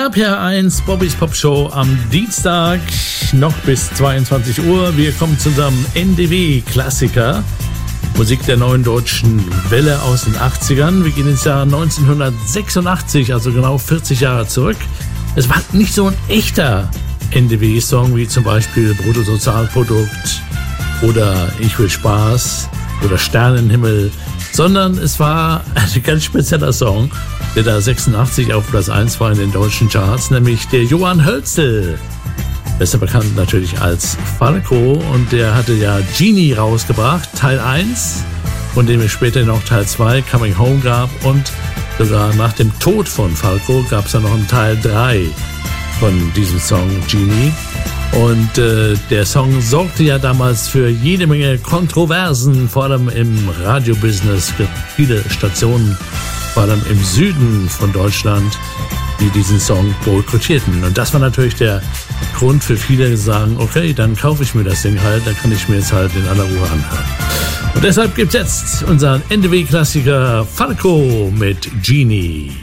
RPR1 Bobbys Pop Show am Dienstag noch bis 22 Uhr. Wir kommen zu unserem NDW-Klassiker. Musik der neuen deutschen Welle aus den 80ern. Wir gehen ins Jahr 1986, also genau 40 Jahre zurück. Es war nicht so ein echter NDW-Song wie zum Beispiel Bruttosozialprodukt oder Ich will Spaß oder Sternenhimmel, sondern es war ein ganz spezieller Song, der da 86 auf Platz 1 war in den deutschen Charts, nämlich der Johann Hölzel. Besser bekannt natürlich als Falco, und der hatte ja Genie rausgebracht, Teil 1, von dem es später noch Teil 2, Coming Home gab, und sogar nach dem Tod von Falco gab es dann noch einen Teil 3 von diesem Song Genie. Und der Song sorgte ja damals für jede Menge Kontroversen, vor allem im Radiobusiness. Es gibt viele Stationen, vor allem im Süden von Deutschland, die diesen Song boykottierten. Und das war natürlich der Grund für viele, die sagen, okay, dann kaufe ich mir das Ding halt, dann kann ich mir jetzt halt in aller Ruhe anhören. Und deshalb gibt's jetzt unseren NDW-Klassiker Falco mit Genie.